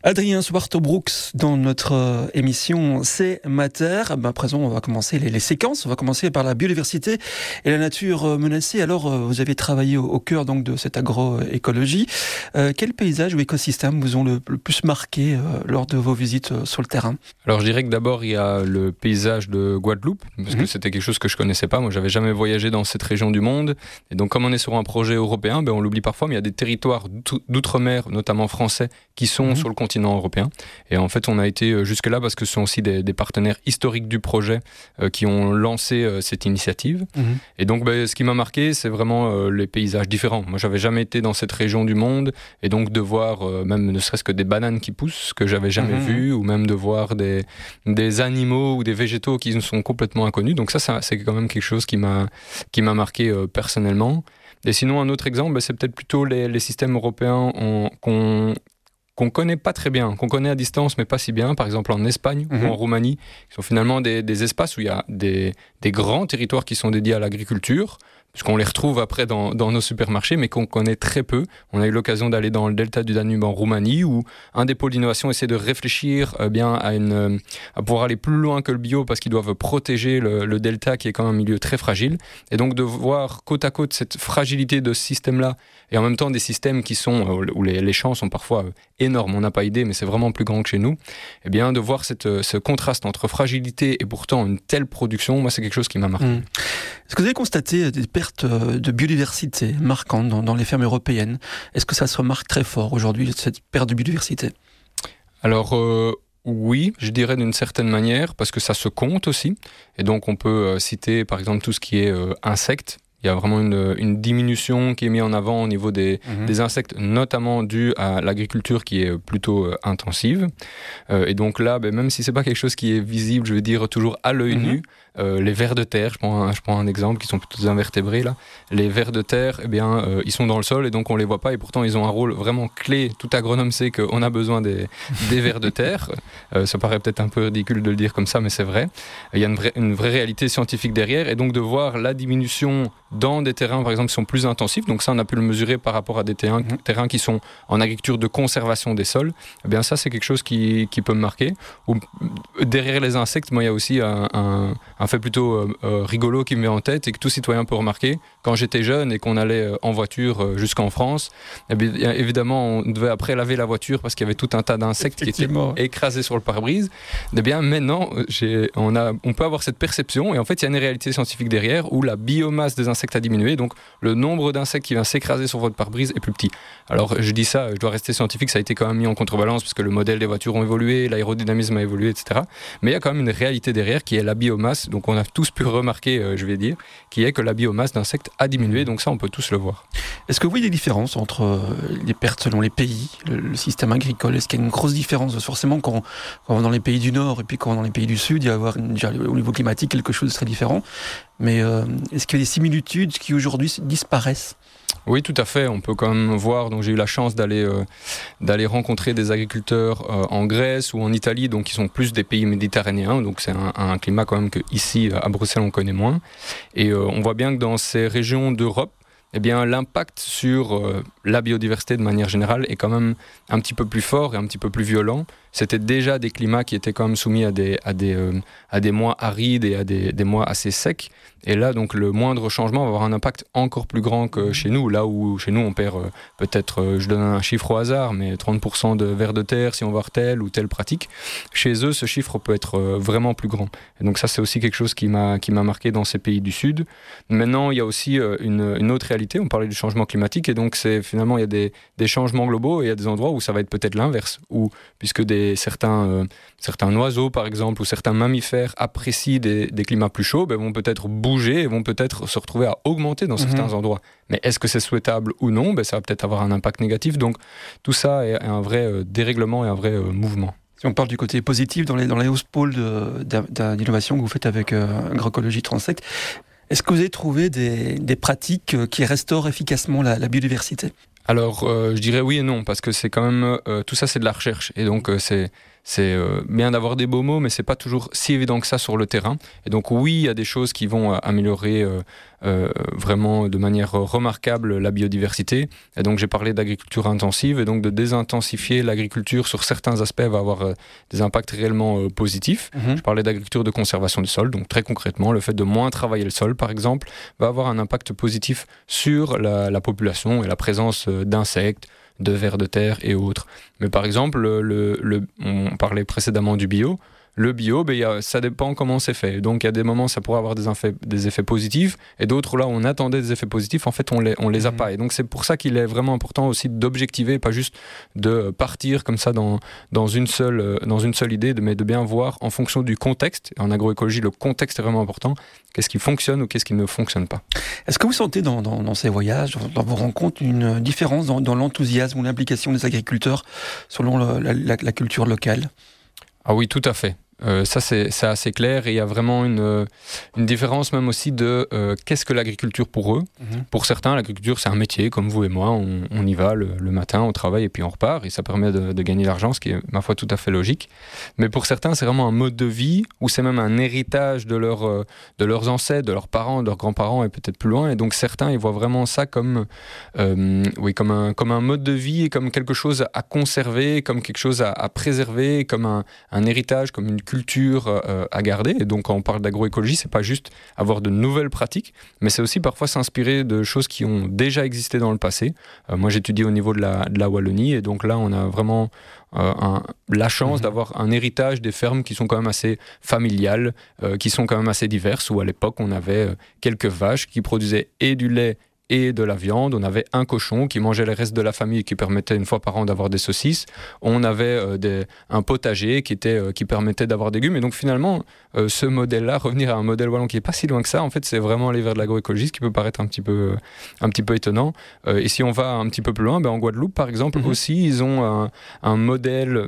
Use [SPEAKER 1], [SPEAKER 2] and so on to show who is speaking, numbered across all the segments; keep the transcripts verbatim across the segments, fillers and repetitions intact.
[SPEAKER 1] Adrien Swartho-Brooks dans notre euh, émission C'est Mater. Ben, à présent, on va commencer les, les séquences. On va commencer par la biodiversité et la nature euh, menacée. Alors, euh, vous avez travaillé au, au cœur donc de cette agroécologie. Euh, quels paysages ou écosystèmes vous ont le, le plus marqué euh, lors de vos visites euh, sur le terrain ?
[SPEAKER 2] Alors, je dirais que d'abord, il y a le paysage de Guadeloupe, parce mmh. que c'était quelque chose que je connaissais pas. Moi, j'avais jamais voyagé dans cette région du monde. Et donc, comme on est sur un projet européen, ben, on l'oublie parfois, mais il y a des territoires d'outre-mer, notamment français, qui sont mmh. sur le continent européen. Et en fait, on a été jusque-là parce que ce sont aussi des, des partenaires historiques du projet euh, qui ont lancé euh, cette initiative. Mmh. Et donc, bah, ce qui m'a marqué, c'est vraiment euh, les paysages différents. Moi, j'avais jamais été dans cette région du monde, et donc de voir euh, même ne serait-ce que des bananes qui poussent, que j'avais jamais mmh. vues, ou même de voir des, des animaux ou des végétaux qui sont complètement inconnus. Donc ça, ça c'est quand même quelque chose qui m'a, qui m'a marqué euh, personnellement. Et sinon, un autre exemple, bah, c'est peut-être plutôt les, les systèmes européens on, qu'on qu'on connaît pas très bien, qu'on connaît à distance mais pas si bien, par exemple en Espagne mmh. ou en Roumanie, qui sont finalement des, des espaces où il y a des, des grands territoires qui sont dédiés à l'agriculture, puisqu'on les retrouve après dans, dans nos supermarchés, mais qu'on connaît très peu. On a eu l'occasion d'aller dans le delta du Danube en Roumanie, où un des pôles d'innovation essaie de réfléchir euh, bien à, une, à pouvoir aller plus loin que le bio, parce qu'ils doivent protéger le, le delta, qui est quand même un milieu très fragile. Et donc de voir côte à côte cette fragilité de ce système-là, et en même temps des systèmes qui sont, où les, les champs sont parfois énormes, on n'a pas idée, mais c'est vraiment plus grand que chez nous, et bien de voir cette, ce contraste entre fragilité et pourtant une telle production, moi c'est quelque chose qui m'a marqué. Mmh.
[SPEAKER 1] Est-ce que vous avez constaté des pertes de biodiversité marquantes dans, dans les fermes européennes ? Est-ce que ça se remarque très fort aujourd'hui, cette perte de biodiversité ?
[SPEAKER 2] Alors euh, oui, je dirais d'une certaine manière, parce que ça se compte aussi, et donc on peut euh, citer par exemple tout ce qui est euh, insectes. Il y a vraiment une, une diminution qui est mise en avant au niveau des, mmh. des insectes, notamment due à l'agriculture qui est plutôt euh, intensive. Euh, et donc là, ben, même si ce n'est pas quelque chose qui est visible, je veux dire toujours à l'œil mmh. nu, euh, les vers de terre, je prends, un, je prends un exemple, qui sont plutôt des invertébrés, là. Les vers de terre, eh bien, euh, ils sont dans le sol et donc on ne les voit pas, et pourtant ils ont un rôle vraiment clé. Tout agronome sait qu'on a besoin des, des vers de terre. Euh, ça paraît peut-être un peu ridicule de le dire comme ça, mais c'est vrai. Il y a une vraie, une vraie réalité scientifique derrière, et donc de voir la diminution dans des terrains, par exemple, qui sont plus intensifs. Donc ça, on a pu le mesurer par rapport à des terrains, mmh. terrains qui sont en agriculture de conservation des sols. Eh bien, ça, c'est quelque chose qui, qui peut me marquer. Ou, derrière les insectes, moi, il y a aussi un, un, un fait plutôt euh, euh, rigolo qui me met en tête et que tout citoyen peut remarquer. Quand j'étais jeune et qu'on allait euh, en voiture euh, jusqu'en France, eh bien, évidemment, on devait après laver la voiture parce qu'il y avait tout un tas d'insectes qui étaient écrasés sur le pare-brise. Eh bien, maintenant, j'ai, on, a, on peut avoir cette perception, et en fait, il y a une réalité scientifique derrière où la biomasse des insectes a diminué, donc le nombre d'insectes qui vient s'écraser sur votre pare-brise est plus petit. Alors je dis ça, je dois rester scientifique, ça a été quand même mis en contrebalance parce que le modèle des voitures ont évolué, l'aérodynamisme a évolué, et cetera. Mais il y a quand même une réalité derrière qui est la biomasse, donc on a tous pu remarquer, euh, je vais dire, qui est que la biomasse d'insectes a diminué, donc ça on peut tous le voir.
[SPEAKER 1] Est-ce que vous voyez des différences entre euh, les pertes selon les pays, le, le système agricole ? Est-ce qu'il y a une grosse différence ? Forcément, quand, quand on va dans les pays du Nord et puis quand on va dans les pays du Sud, il va y avoir une, déjà, au niveau climatique quelque chose de très différent. Mais euh, est-ce qu'il y a des similitudes qui aujourd'hui disparaissent ?
[SPEAKER 2] Oui, tout à fait. On peut quand même voir. Donc, j'ai eu la chance d'aller euh, d'aller rencontrer des agriculteurs euh, en Grèce ou en Italie, donc qui sont plus des pays méditerranéens. Donc, c'est un, un climat quand même que ici à Bruxelles on connaît moins. Et euh, on voit bien que dans ces régions d'Europe, eh bien, l'impact sur euh, la biodiversité de manière générale est quand même un petit peu plus fort et un petit peu plus violent. C'était déjà des climats qui étaient quand même soumis à des, à des, euh, à des mois arides et à des, des mois assez secs. Et là, donc, le moindre changement va avoir un impact encore plus grand que chez nous. Là où, chez nous, on perd euh, peut-être, euh, je donne un chiffre au hasard, mais trente pour cent de vers de terre si on va voir telle ou telle pratique. Chez eux, ce chiffre peut être euh, vraiment plus grand. Et donc ça, c'est aussi quelque chose qui m'a, qui m'a marqué dans ces pays du Sud. Maintenant, il y a aussi euh, une, une autre réalité. On parlait du changement climatique, et donc c'est, finalement, il y a des, des changements globaux, et il y a des endroits où ça va être peut-être l'inverse, où, puisque des, certains, euh, certains oiseaux, par exemple, ou certains mammifères apprécient des, des climats plus chauds, ben, vont peut-être bouger et vont peut-être se retrouver à augmenter dans certains mmh. endroits. Mais est-ce que c'est souhaitable ou non ? Ben, ça va peut-être avoir un impact négatif. Donc tout ça est un vrai euh, dérèglement et un vrai euh, mouvement.
[SPEAKER 1] Si on parle du côté positif, dans les, dans les hauts pôles de, de, d'innovation que vous faites avec euh, Agroécologie Transect, est-ce que vous avez trouvé des, des pratiques qui restaurent efficacement la, la biodiversité ?
[SPEAKER 2] Alors, euh, je dirais oui et non, parce que c'est quand même... Euh, tout ça, c'est de la recherche. Et donc, euh, c'est... c'est euh, bien d'avoir des beaux mots, mais c'est pas toujours si évident que ça sur le terrain. Et donc oui, il y a des choses qui vont euh, améliorer euh, euh, vraiment de manière remarquable la biodiversité. Et donc j'ai parlé d'agriculture intensive, et donc de désintensifier l'agriculture sur certains aspects va avoir euh, des impacts réellement euh, positifs. Mmh. Je parlais d'agriculture de conservation du sol, donc très concrètement, le fait de moins travailler le sol, par exemple, va avoir un impact positif sur la, la population et la présence euh, d'insectes, de vers de terre et autres. Mais par exemple, le, le, le, on parlait précédemment du bio. Le bio, ben, y a, ça dépend comment c'est fait. Donc il y a des moments ça pourrait avoir des effets, des effets positifs, et d'autres là où on attendait des effets positifs, en fait on les, on les a mmh. pas. Et donc c'est pour ça qu'il est vraiment important aussi d'objectiver, pas juste de partir comme ça dans, dans, une, seule, dans une seule idée, mais de bien voir en fonction du contexte. En agroécologie, le contexte est vraiment important. Qu'est-ce qui fonctionne ou qu'est-ce qui ne fonctionne pas.
[SPEAKER 1] Est-ce que vous sentez dans, dans, dans ces voyages, dans vos rencontres, une différence dans, dans l'enthousiasme ou l'implication des agriculteurs selon le, la, la, la culture locale ?
[SPEAKER 2] Ah oui, tout à fait. Euh, ça c'est, c'est assez clair, et il y a vraiment une, une différence même aussi de euh, qu'est-ce que l'agriculture pour eux. Mmh. Pour certains, l'agriculture c'est un métier comme vous et moi, on, on y va le, le matin, on travaille et puis on repart, et ça permet de, de gagner de l'argent, ce qui est ma foi tout à fait logique. Mais pour certains c'est vraiment un mode de vie, ou c'est même un héritage de, leur, euh, de leurs ancêtres, de leurs parents, de leurs grands-parents et peut-être plus loin, et donc certains ils voient vraiment ça comme, euh, oui, comme, un, comme un mode de vie, et comme quelque chose à conserver, comme quelque chose à, à préserver, comme un, un héritage, comme une culture euh, à garder. Et donc quand on parle d'agroécologie, c'est pas juste avoir de nouvelles pratiques, mais c'est aussi parfois s'inspirer de choses qui ont déjà existé dans le passé. Euh, moi j'étudie au niveau de la, de la Wallonie, et donc là on a vraiment euh, un, la chance mmh. d'avoir un héritage des fermes qui sont quand même assez familiales, euh, qui sont quand même assez diverses, où à l'époque on avait euh, quelques vaches qui produisaient et du lait et de la viande. On avait un cochon qui mangeait les restes de la famille, qui permettait une fois par an d'avoir des saucisses. On avait euh, des, un potager qui, était, euh, qui permettait d'avoir des légumes. Et donc finalement, euh, ce modèle-là, revenir à un modèle wallon qui n'est pas si loin que ça, en fait, c'est vraiment aller vers de l'agroécologie, ce qui peut paraître un petit peu, un petit peu étonnant. Euh, et si on va un petit peu plus loin, ben, en Guadeloupe, par exemple, mmh. aussi, ils ont un, un modèle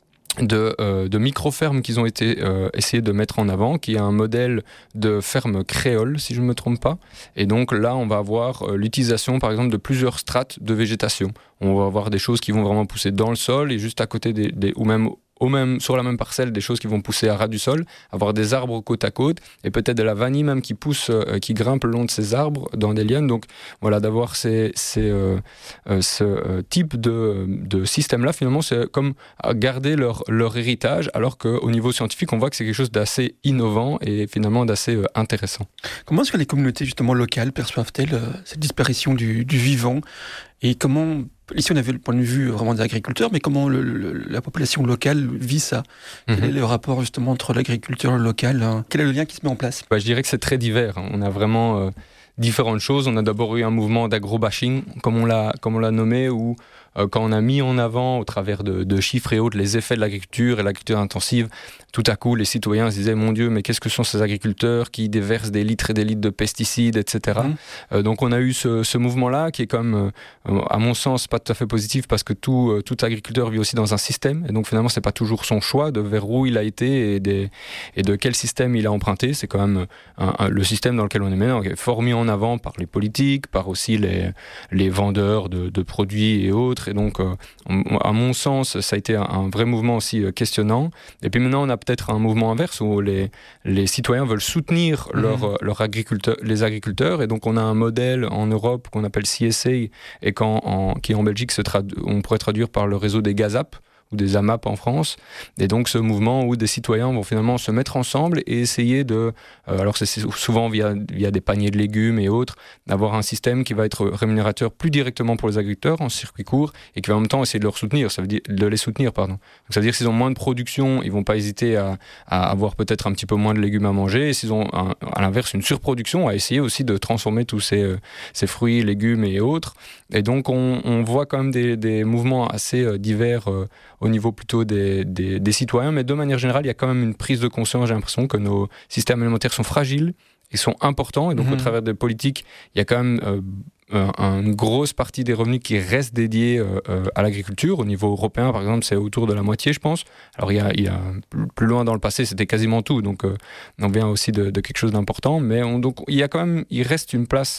[SPEAKER 2] de, euh, de micro-fermes qu'ils ont été euh, essayé de mettre en avant, qui est un modèle de ferme créole, si je ne me trompe pas. Et donc là, on va avoir euh, l'utilisation, par exemple, de plusieurs strates de végétation. On va avoir des choses qui vont vraiment pousser dans le sol, et juste à côté des, des ou même au même, sur la même parcelle, des choses qui vont pousser à ras du sol, avoir des arbres côte à côte, et peut-être de la vanille même qui pousse, euh, qui grimpe le long de ces arbres dans des lianes. Donc voilà, d'avoir ces, ces, euh, euh, ce euh, type de, de système-là, finalement, c'est comme garder leur, leur héritage, alors qu'au niveau scientifique, on voit que c'est quelque chose d'assez innovant et finalement d'assez euh, intéressant.
[SPEAKER 1] Comment est-ce que les communautés justement locales perçoivent-elles euh, cette disparition du, du vivant, et comment... Ici, on avait le point de vue vraiment des agriculteurs, mais comment le, le, la population locale vit ça ? Quel mmh. est le rapport justement entre l'agriculture et le local ? Hein ? Quel est le lien qui se met en place ?
[SPEAKER 2] bah, Je dirais que c'est très divers. On a vraiment euh, différentes choses. On a d'abord eu un mouvement d'agro-bashing, comme on l'a, comme on l'a nommé, où euh, quand on a mis en avant, au travers de, de chiffres et autres, les effets de l'agriculture et l'agriculture intensive, tout à coup, les citoyens se disaient « Mon Dieu, mais qu'est-ce que sont ces agriculteurs qui déversent des litres et des litres de pesticides, et cetera » mmh. euh, Donc on a eu ce, ce mouvement-là qui est quand même, euh, à mon sens, pas tout à fait positif, parce que tout, euh, tout agriculteur vit aussi dans un système, et donc finalement, c'est pas toujours son choix de vers où il a été et, des, et de quel système il a emprunté. C'est quand même un, un, le système dans lequel on est maintenant, qui est fort mis en avant par les politiques, par aussi les, les vendeurs de, de produits et autres. Et donc, euh, à mon sens, ça a été un, un vrai mouvement aussi euh, questionnant. Et puis maintenant, on a peut-être un mouvement inverse où les, les citoyens veulent soutenir mmh. leur, leur agriculteur, les agriculteurs. Et donc, on a un modèle en Europe qu'on appelle C S A, et qu'en, en, qui en Belgique, se tradu- on pourrait traduire par le réseau des GAZAP, ou des A M A P en France, et donc ce mouvement où des citoyens vont finalement se mettre ensemble et essayer de, euh, alors c'est souvent via, via des paniers de légumes et autres, d'avoir un système qui va être rémunérateur plus directement pour les agriculteurs en circuit court, et qui va en même temps essayer de leur soutenir, ça veut dire de les soutenir, pardon. Donc ça veut dire que s'ils ont moins de production, ils vont pas hésiter à, à avoir peut-être un petit peu moins de légumes à manger, et s'ils ont un, à l'inverse une surproduction, à essayer aussi de transformer tous ces, euh, ces fruits, légumes et autres. Et donc on, on voit quand même des, des mouvements assez euh, divers euh, au niveau plutôt des, des, des citoyens, mais de manière générale, il y a quand même une prise de conscience, j'ai l'impression que nos systèmes alimentaires sont fragiles, ils sont importants, et donc mmh. au travers des politiques, il y a quand même euh, un, une grosse partie des revenus qui reste dédiée euh, à l'agriculture. Au niveau européen, par exemple, c'est autour de la moitié, je pense. Alors, il y a, il y a plus loin dans le passé, c'était quasiment tout, donc euh, on vient aussi de, de quelque chose d'important, mais on, donc, il y a quand même, il reste une place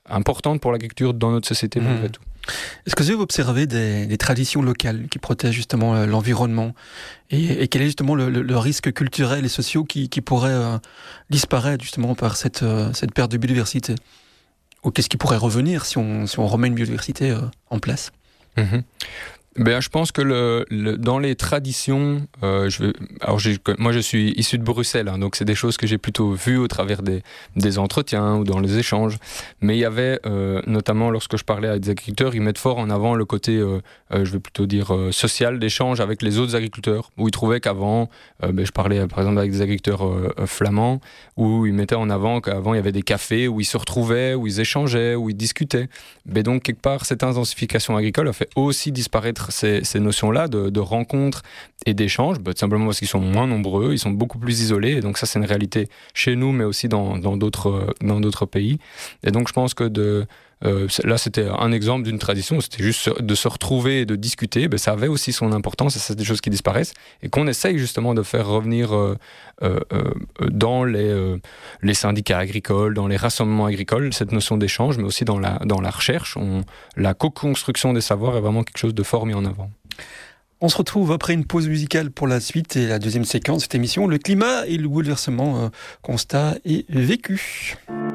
[SPEAKER 2] importante pour l'agriculture dans notre société
[SPEAKER 1] Mmh.
[SPEAKER 2] malgré tout.
[SPEAKER 1] Est-ce que vous avez observé des, des traditions locales qui protègent justement euh, l'environnement et, et quel est justement le, le, le risque culturel et social qui, qui pourrait euh, disparaître justement par cette, euh, cette perte de biodiversité? Ou qu'est-ce qui pourrait revenir si on, si on remet une biodiversité euh, en place?
[SPEAKER 2] Mmh. Ben, je pense que le, le, dans les traditions, euh, je vais, alors j'ai, moi je suis issu de Bruxelles, hein, donc c'est des choses que j'ai plutôt vues au travers des, des entretiens ou dans les échanges. Mais il y avait, euh, notamment lorsque je parlais à des agriculteurs, ils mettent fort en avant le côté, euh, euh, je vais plutôt dire, euh, social d'échange avec les autres agriculteurs, où ils trouvaient qu'avant, euh, ben, je parlais par exemple avec des agriculteurs euh, flamands, où ils mettaient en avant qu'avant il y avait des cafés où ils se retrouvaient, où ils échangeaient, où ils discutaient. Mais donc quelque part, cette intensification agricole a fait aussi disparaître Ces, ces notions-là de, de rencontres et d'échanges, bah, tout simplement parce qu'ils sont moins nombreux, ils sont beaucoup plus isolés, et donc ça c'est une réalité chez nous, mais aussi dans, dans, d'autres, dans d'autres pays. Et donc je pense que de, euh, là c'était un exemple d'une tradition, c'était juste de se retrouver et de discuter, bah, ça avait aussi son importance, et ça c'est des choses qui disparaissent, et qu'on essaye justement de faire revenir euh, euh, euh, dans les, euh, les syndicats agricoles, dans les rassemblements agricoles, cette notion d'échange, mais aussi dans la, dans la recherche. On, la co-construction des savoirs est vraiment quelque chose de fort mis en avant.
[SPEAKER 1] On se retrouve après une pause musicale pour la suite et la deuxième séquence de cette émission, le climat et le bouleversement, euh, constat et vécu.